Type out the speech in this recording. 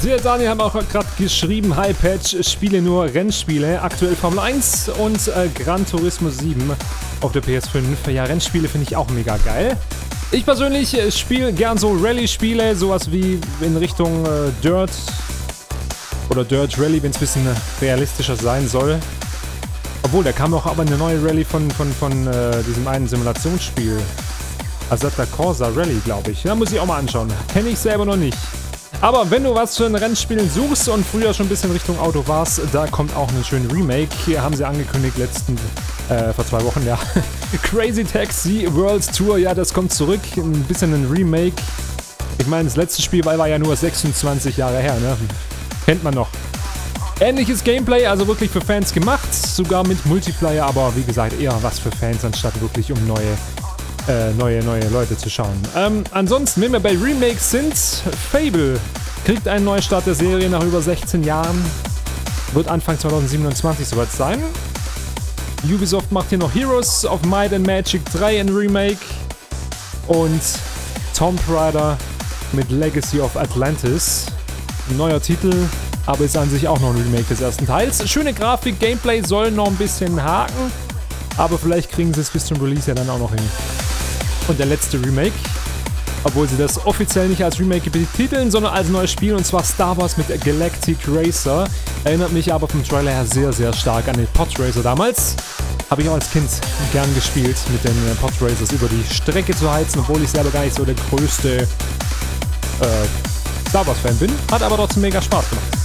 Der Daniel hat auch gerade geschrieben, Hi Patch, spiele nur Rennspiele, aktuell Formel 1 und Gran Turismo 7 auf der PS5. Ja, Rennspiele finde ich auch mega geil. Ich persönlich spiele gern so Rallye-Spiele, sowas wie in Richtung Dirt oder Dirt Rally, wenn es ein bisschen realistischer sein soll. Obwohl, da kam auch aber eine neue Rallye von diesem einen Simulationsspiel. Assetto Corsa Rally, glaube ich. Da muss ich auch mal anschauen. Kenne ich selber noch nicht. Aber wenn du was für ein Rennspiel suchst und früher schon ein bisschen Richtung Auto warst, da kommt auch ein schöner Remake. Hier haben sie angekündigt vor 2 Wochen, ja. Crazy Taxi World Tour, ja, das kommt zurück. Ein bisschen ein Remake. Ich meine, das letzte Spiel war ja nur 26 Jahre her, ne? Kennt man noch. Ähnliches Gameplay, also wirklich für Fans gemacht. Sogar mit Multiplayer, aber wie gesagt, eher was für Fans, anstatt wirklich um neue Leute zu schauen. Ansonsten, wenn wir bei Remakes sind, Fable kriegt einen Neustart der Serie nach über 16 Jahren. Wird Anfang 2027 soweit sein. Ubisoft macht hier noch Heroes of Might and Magic 3 in Remake. Und Tomb Raider mit Legacy of Atlantis. Ein neuer Titel, aber ist an sich auch noch ein Remake des ersten Teils. Schöne Grafik, Gameplay soll noch ein bisschen haken. Aber vielleicht kriegen sie es bis zum Release ja dann auch noch hin. Und der letzte Remake, obwohl sie das offiziell nicht als Remake betiteln, sondern als neues Spiel, und zwar Star Wars mit Galactic Racer. Erinnert mich aber vom Trailer her sehr, sehr stark an den Pod Racer damals. Habe ich auch als Kind gern gespielt, mit den Pod Racers über die Strecke zu heizen, obwohl ich selber gar nicht so der größte Star Wars Fan bin. Hat aber trotzdem mega Spaß gemacht.